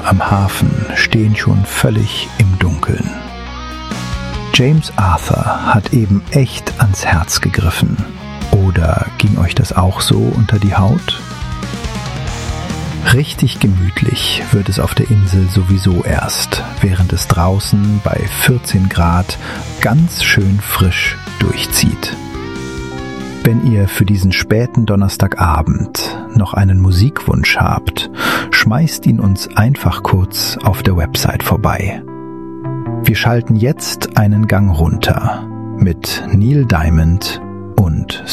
am Hafen stehen schon völlig im Dunkeln. James Arthur hat eben echt ans Herz gegriffen. Oder ging euch das auch so unter die Haut? Richtig gemütlich wird es auf der Insel sowieso erst, während es draußen bei 14 Grad ganz schön frisch durchzieht. Wenn ihr für diesen späten Donnerstagabend noch einen Musikwunsch habt, schmeißt ihn uns einfach kurz auf der Website vorbei. Wir schalten jetzt einen Gang runter mit Neil Diamond und